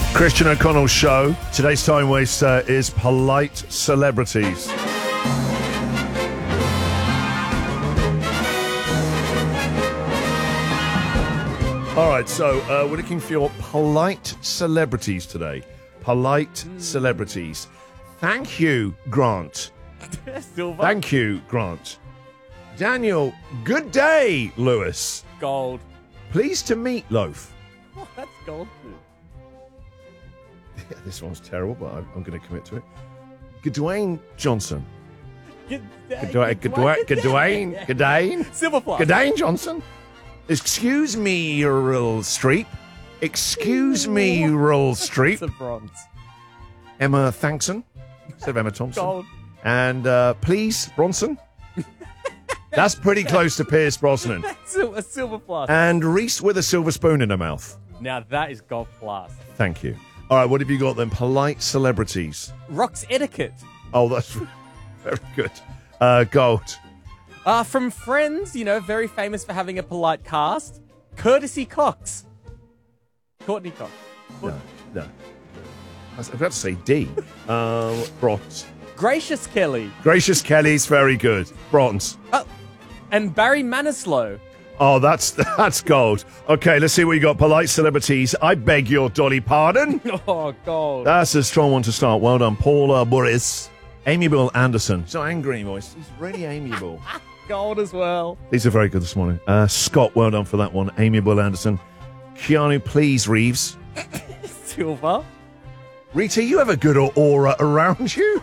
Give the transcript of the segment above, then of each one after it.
Christian O'Connell's show. Today's time waster is polite celebrities. All right, so we're looking for your polite celebrities today. Polite celebrities. Thank you, Grant. Silver. Thank you, Grant. Daniel, good day, Lewis. Gold. Pleased to meet Loaf. Oh, that's gold. Yeah, this one's terrible, but I'm going to commit to it. Dwayne Johnson. Dwayne. Silver plus. Dwayne Johnson. Excuse me, Earl Streep. Excuse me, Earl It's a Streep. bronze. Emma Thankson. Instead of Emma Thompson. Gold. And please, Bronson. That's pretty close to Pierce Brosnan. A silver plus. And Reese with a silver spoon in her mouth. Now that is gold plus. Thank you. All right, what have you got then? Polite celebrities. Rock's etiquette. Oh, that's very good. Gold. From Friends, very famous for having a polite cast. Courtesy Cox. Courtney Cox. No. I was about to say D. Bronze. Gracious Kelly. Gracious Kelly's very good. Bronze. And Barry Manilow. Oh, that's gold. Okay, let's see what you got. Polite celebrities. I beg your Dolly pardon. Oh, gold. That's a strong one to start. Well done, Paula Burris. Amiable Anderson. So angry voice. He's really amiable. Gold as well. These are very good this morning. Scott, well done for that one. Amiable Anderson. Keanu, please, Reeves. Silver. Rita, you have a good aura around you.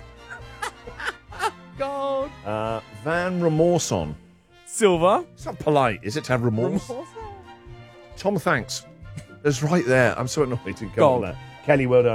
Gold. Van Remorson. Silver. It's not polite, is it, to have remorse? Tom, thanks. It's right there. I'm so annoyed to go on Gold. that. Kelly, well done.